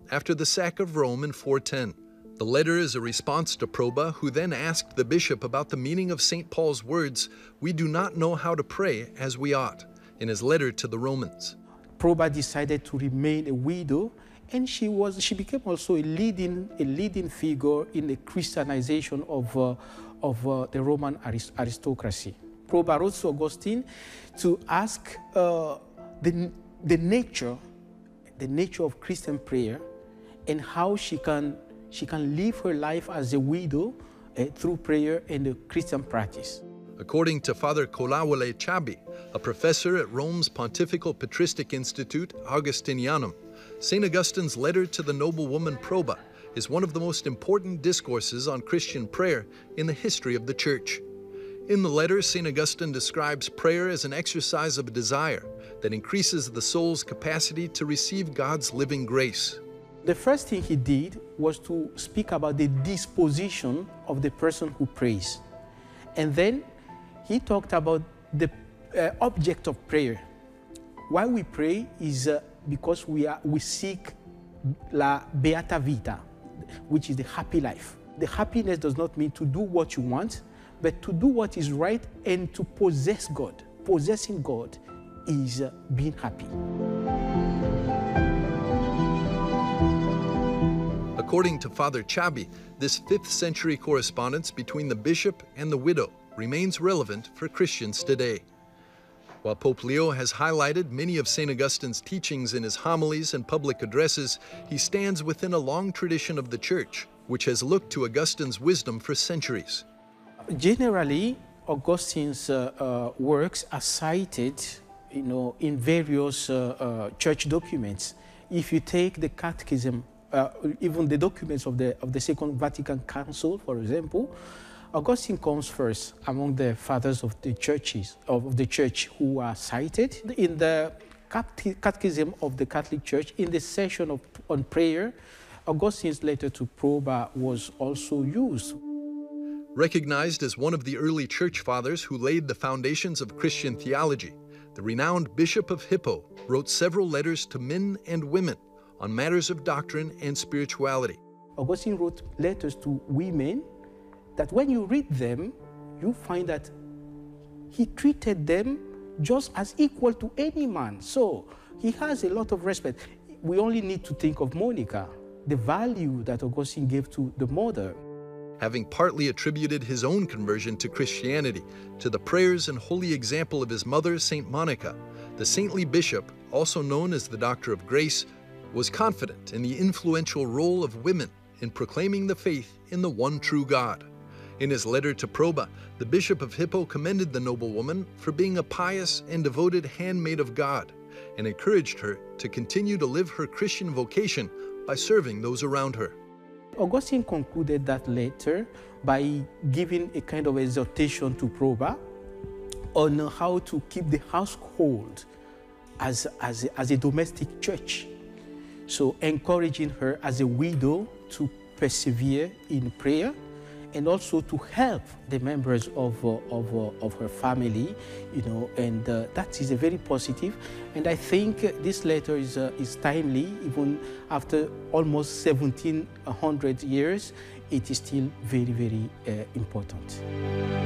after the sack of Rome in 410. The letter is a response to Proba, who then asked the bishop about the meaning of St. Paul's words, "We do not know how to pray as we ought," in his letter to the Romans. Proba decided to remain a widow, and she became also a leading figure in the Christianization of the Roman aristocracy. Proba wrote to Augustine to ask the nature of Christian prayer and how she can live her life as a widow through prayer and the Christian practice. According to Father Colawole Chabi, a professor at Rome's Pontifical Patristic Institute, Augustinianum, St. Augustine's letter to the noblewoman Proba is one of the most important discourses on Christian prayer in the history of the Church. In the letter, St. Augustine describes prayer as an exercise of desire that increases the soul's capacity to receive God's living grace. The first thing he did was to speak about the disposition of the person who prays. And then he talked about the object of prayer. Why we pray is because we seek la beata vita, which is the happy life. The happiness does not mean to do what you want, but to do what is right and to possess God. Possessing God is being happy. According to Father Chabi, this 5th century correspondence between the bishop and the widow remains relevant for Christians today. While Pope Leo has highlighted many of St. Augustine's teachings in his homilies and public addresses, he stands within a long tradition of the Church, which has looked to Augustine's wisdom for centuries. Generally, Augustine's works are cited, in various church documents. If you take the Catechism, even the documents of the Second Vatican Council, for example, Augustine comes first among the fathers of the Church who are cited. In the Catechism of the Catholic Church, in the section on prayer, Augustine's letter to Proba was also used. Recognized as one of the early church fathers who laid the foundations of Christian theology, the renowned Bishop of Hippo wrote several letters to men and women on matters of doctrine and spirituality. Augustine wrote letters to women that when you read them, you find that he treated them just as equal to any man. So he has a lot of respect. We only need to think of Monica, the value that Augustine gave to the mother. Having partly attributed his own conversion to Christianity to the prayers and holy example of his mother, St. Monica, the saintly bishop, also known as the Doctor of Grace, was confident in the influential role of women in proclaiming the faith in the one true God. In his letter to Proba, the Bishop of Hippo commended the noblewoman for being a pious and devoted handmaid of God and encouraged her to continue to live her Christian vocation by serving those around her. Augustine concluded that letter by giving a kind of exhortation to Proba on how to keep the household as a domestic church. So encouraging her as a widow to persevere in prayer and also to help the members of her family, and that is a very positive. And I think this letter is timely, even after almost 1700 years, it is still very, very important.